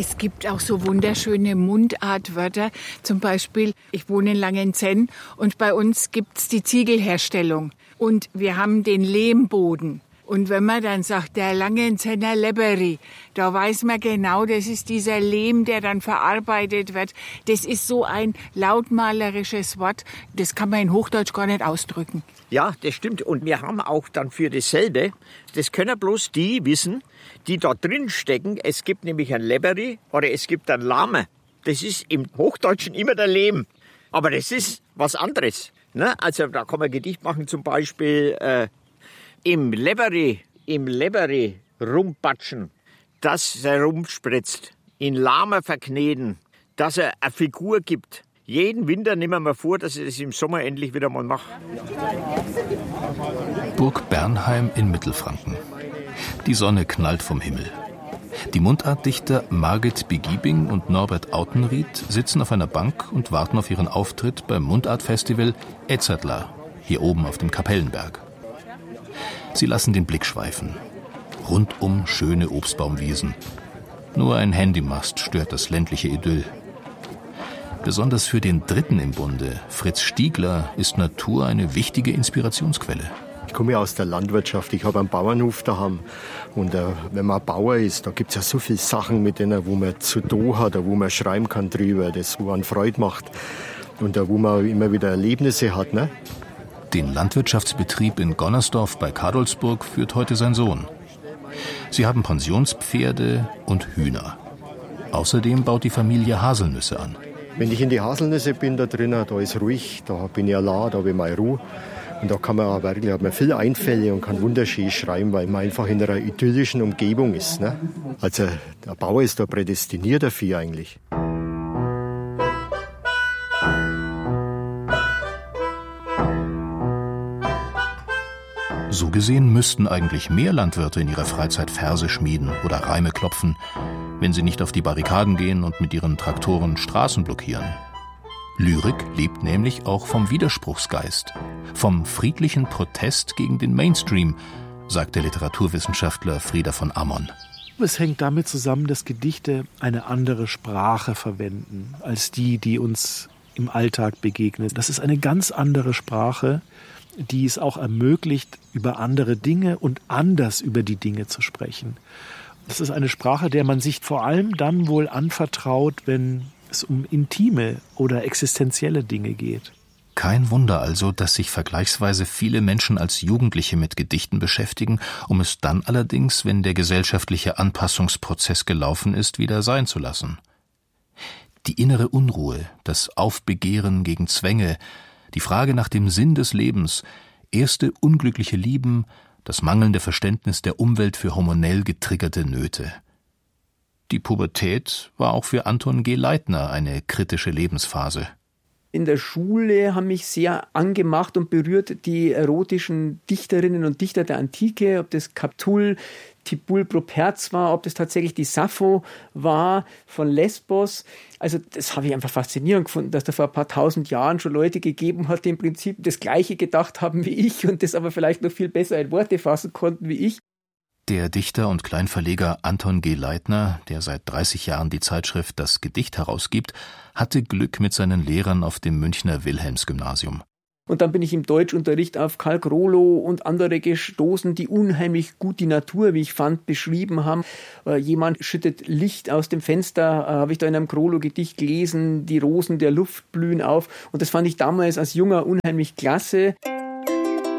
Es gibt auch so wunderschöne Mundartwörter. Zum Beispiel, ich wohne in Langenzenn und bei uns gibt's die Ziegelherstellung. Und wir haben den Lehmboden. Und wenn man dann sagt, der Langenzenner Leberi, da weiß man genau, das ist dieser Lehm, der dann verarbeitet wird. Das ist so ein lautmalerisches Wort, das kann man in Hochdeutsch gar nicht ausdrücken. Ja, das stimmt. Und wir haben auch dann für dasselbe, das können bloß die wissen, die da drin stecken. Es gibt nämlich ein Leberi oder es gibt ein Lame. Das ist im Hochdeutschen immer der Lehm. Aber das ist was anderes. Ne? Also da kann man ein Gedicht machen, zum Beispiel im Leberi rumpatschen, dass er rumspritzt, in Lame verkneten, dass er eine Figur gibt. Jeden Winter nehmen wir vor, dass ich das im Sommer endlich wieder mal mache. Burg Bernheim in Mittelfranken. Die Sonne knallt vom Himmel. Die Mundartdichter Margit Begiebing und Norbert Autenried sitzen auf einer Bank und warten auf ihren Auftritt beim Mundartfestival Edzardler, hier oben auf dem Kapellenberg. Sie lassen den Blick schweifen. Rundum schöne Obstbaumwiesen. Nur ein Handymast stört das ländliche Idyll. Besonders für den Dritten im Bunde, Fritz Stiegler, ist Natur eine wichtige Inspirationsquelle. Ich komme ja aus der Landwirtschaft, ich habe einen Bauernhof daheim. Und wenn man Bauer ist, da gibt es ja so viele Sachen, mit denen wo man zu tun hat, wo man schreiben kann drüber, das wo einen Freude macht. Und wo man immer wieder Erlebnisse hat. Ne? Den Landwirtschaftsbetrieb in Gonnersdorf bei Kadolsburg führt heute sein Sohn. Sie haben Pensionspferde und Hühner. Außerdem baut die Familie Haselnüsse an. Wenn ich in die Haselnüsse bin, da drinnen, da ist ruhig, da bin ich allein, da habe ich meine Ruhe. Und da kann man wirklich, hat man viele Einfälle und kann wunderschön schreiben, weil man einfach in einer idyllischen Umgebung ist. Ne? Also der Bauer ist da prädestiniert dafür eigentlich. So gesehen müssten eigentlich mehr Landwirte in ihrer Freizeit Verse schmieden oder Reime klopfen, wenn sie nicht auf die Barrikaden gehen und mit ihren Traktoren Straßen blockieren. Lyrik lebt nämlich auch vom Widerspruchsgeist, vom friedlichen Protest gegen den Mainstream, sagt der Literaturwissenschaftler Frieder von Ammon. Es hängt damit zusammen, dass Gedichte eine andere Sprache verwenden, als die uns im Alltag begegnet. Das ist eine ganz andere Sprache, die es auch ermöglicht, über andere Dinge und anders über die Dinge zu sprechen. Das ist eine Sprache, der man sich vor allem dann wohl anvertraut, wenn es um intime oder existenzielle Dinge geht. Kein Wunder also, dass sich vergleichsweise viele Menschen als Jugendliche mit Gedichten beschäftigen, um es dann allerdings, wenn der gesellschaftliche Anpassungsprozess gelaufen ist, wieder sein zu lassen. Die innere Unruhe, das Aufbegehren gegen Zwänge, die Frage nach dem Sinn des Lebens, erste unglückliche Lieben, das mangelnde Verständnis der Umwelt für hormonell getriggerte Nöte. Die Pubertät war auch für Anton G. Leitner eine kritische Lebensphase. In der Schule haben mich sehr angemacht und berührt die erotischen Dichterinnen und Dichter der Antike, ob das Catull, Tibull Properz war, ob das tatsächlich die Sappho war von Lesbos. Also das habe ich einfach faszinierend gefunden, dass da vor ein paar tausend Jahren schon Leute gegeben hat, die im Prinzip das Gleiche gedacht haben wie ich und das aber vielleicht noch viel besser in Worte fassen konnten wie ich. Der Dichter und Kleinverleger Anton G. Leitner, der seit 30 Jahren die Zeitschrift Das Gedicht herausgibt, hatte Glück mit seinen Lehrern auf dem Münchner Wilhelmsgymnasium. Und dann bin ich im Deutschunterricht auf Karl Grolo und andere gestoßen, die unheimlich gut die Natur, wie ich fand, beschrieben haben. Jemand schüttet Licht aus dem Fenster, habe ich da in einem Grolo-Gedicht gelesen, die Rosen der Luft blühen auf. Und das fand ich damals als Junger unheimlich klasse.